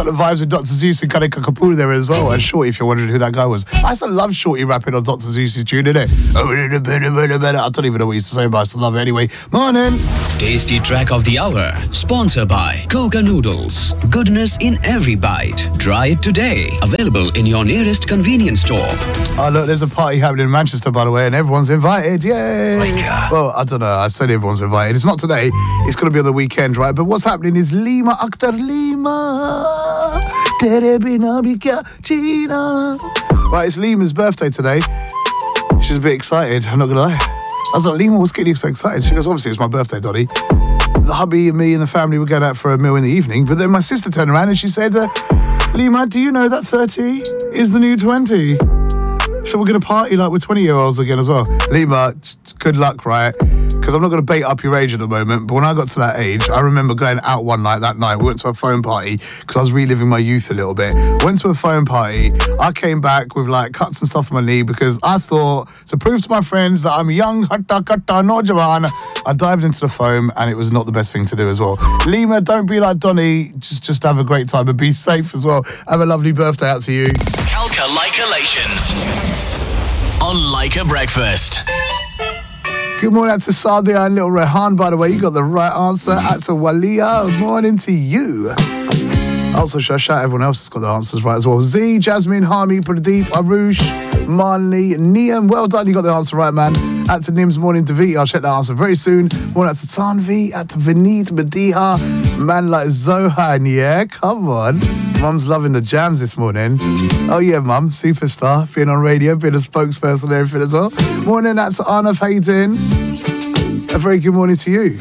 got the vibes with Dr. Zeus and Kanika Kapoor there as well. And Shorty, if you're wondering who that guy was. I used to love Shorty rapping on Dr. Zeus's tune, innit? I don't even know what he used to say, but I used to love it anyway. Morning. Tasty track of the hour. Sponsored by Coca Noodles. Goodness in every bite. Try it today. Available in your nearest convenience store. Oh, look, there's a party happening in Manchester, by the way, and everyone's invited. Yay! Well, I don't know. I said everyone's invited. It's not today. It's going to be on the weekend, right? But what's happening is Lima Akhtar Lima. Tere bina bhi kya jeena. Right, it's Lima's birthday today. She's a bit excited, I'm not going to lie. I was like, Lima, what's getting you so excited? She goes, obviously, it's my birthday, Donny. The hubby and me and the family were going out for a meal in the evening, but then my sister turned around and she said, Lima, do you know that 30 is the new 20? So we're going to party like we're 20-year-olds again as well. Lima, good luck, right? Because I'm not going to bait up your age at the moment, but when I got to that age, I remember going out one night, that night, we went to a phone party, because I was reliving my youth a little bit. Went to a phone party, I came back with like cuts and stuff on my knee, because I thought, to prove to my friends that I'm young, no jawan, I dived into the foam, and it was not the best thing to do as well. Lima, don't be like Donny, just have a great time, and be safe as well. Have a lovely birthday out to you. Calca Lycolations on Lyca Breakfast. Good morning out to Sadia and little Rehan, by the way. You got the right answer. Out to Walia. Good morning to you. Also, should I shout everyone else has got the answers right as well? Z, Jasmine, Harmi, Pradeep, Arush, Marley, Niam. Well done, you got the answer right, man. Out to Nim's, morning to Viti. I'll check that answer very soon. Morning out to Tanvi, out to Vineet, Madiha, man like Zohan, yeah? Come on. Mum's loving the jams this morning. Oh yeah, Mum, superstar, being on radio, being a spokesperson and everything as well. Morning out to Arnav, how you doing? A very good morning to you.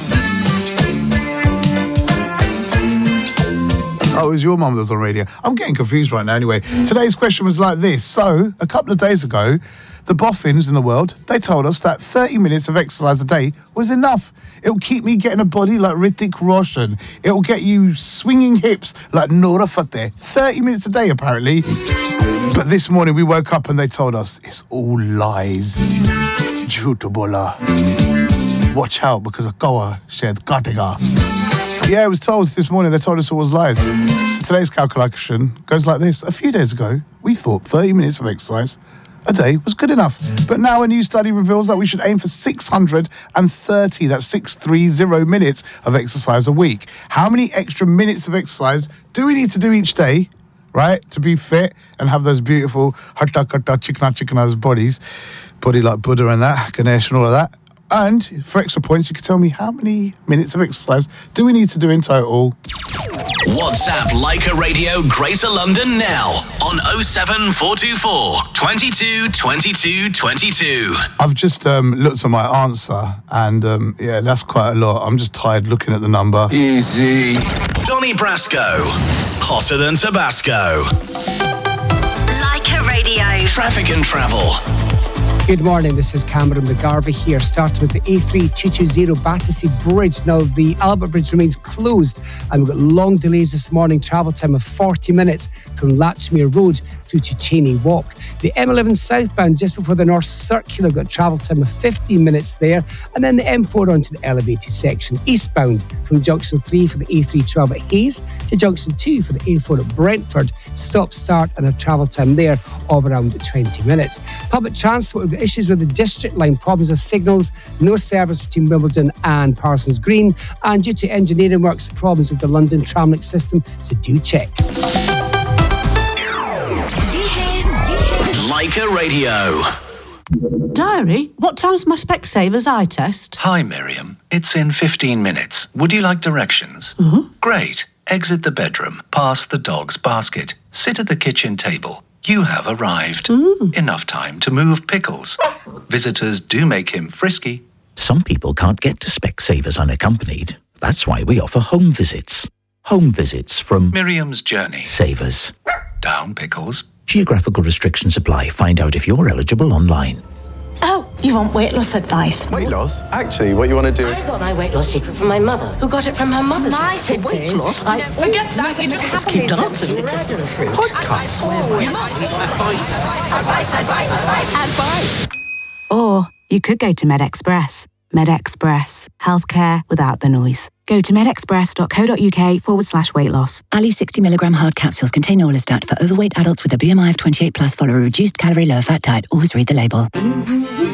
Oh, it was your mum that was on radio. I'm getting confused right now anyway. Today's question was like this. So, a couple of days ago, the boffins in the world, they told us that 30 minutes of exercise a day was enough. It'll keep me getting a body like Hrithik Roshan. It'll get you swinging hips like Nora Fateh. 30 minutes a day, apparently. But this morning we woke up and they told us it's all lies. Jhoot bola. Watch out because Akawa said Gatega. Yeah, it was told this morning. They told us it was lies. So today's calculation goes like this. A few days ago, we thought 30 minutes of exercise a day was good enough. But now a new study reveals that we should aim for 630, that's 630 minutes of exercise a week. How many extra minutes of exercise do we need to do each day, right, to be fit and have those beautiful chikna bodies, body like Buddha and that, Ganesh and all of that? And for extra points, you can tell me how many minutes of exercise do we need to do in total? WhatsApp Lyca Radio Greater London now on 07424 22 22 22. I've just looked at my answer and yeah, that's quite a lot. I'm just tired looking at the number. Easy. Donny Brasco, hotter than Tabasco. Lyca Radio. Traffic and travel. Good morning, this is Cameron McGarvey here, starting with the A3220 Battersea Bridge. Now, the Albert Bridge remains closed and we've got long delays this morning, travel time of 40 minutes from Latchmere Road through to Cheney Walk. The M11 southbound, just before the North Circular, got travel time of 15 minutes there, and then the M4 onto the elevated section, eastbound from Junction 3 for the A312 at Hayes to Junction 2 for the A4 at Brentford. Stop, start, and a travel time there of around 20 minutes. Public transport, we've got issues with the District Line, problems with signals, no service between Wimbledon and Parsons Green, and due to engineering works, problems with the London Tramlink system, so do check. Lyca Radio. Diary, what time's my Specsavers eye test? Hi, Miriam. It's in 15 minutes. Would you like directions? Great. Exit the bedroom, past the dog's basket, sit at the kitchen table. You have arrived. Enough time to move pickles. Visitors do make him frisky. Some people can't get to Specsavers unaccompanied. That's why we offer home visits. Home visits from Miriam's Journey. Savers. Down pickles. Geographical restrictions apply. Find out if you're eligible online. Oh, you want weight loss advice? Weight loss? Actually, what you want to do is... I got my weight loss secret from my mother, who got it from her mother's. My tip weight is... loss? Forget that, you just keep dancing. Podcast. Advice. Or you could go to MedExpress. MedExpress. Healthcare without the noise. Go to medexpress.co.uk/weight loss. Ali 60mg hard capsules contain Orlistat for overweight adults with a BMI of 28 plus. Follow a reduced calorie, low fat diet. Always read the label.